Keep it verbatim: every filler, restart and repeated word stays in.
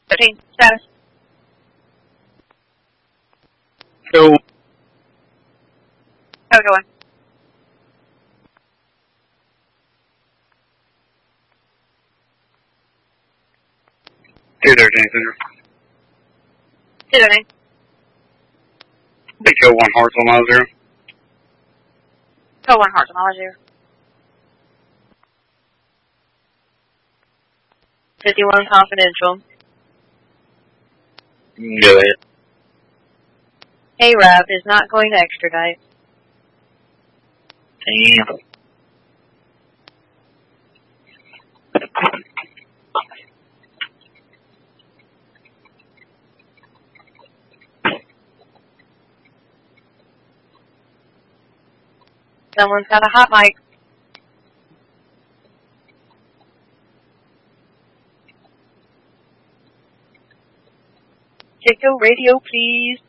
thirteen, status. So, How going? two thirteen, Center. two thirteen. Big Kill one Hearts on mile zero. Code one Hearts, mileage zero. fifty-one confidential. Go ahead. A-R A B is not going to extradite. Damn. Someone's got a hot mic. Chico radio, please.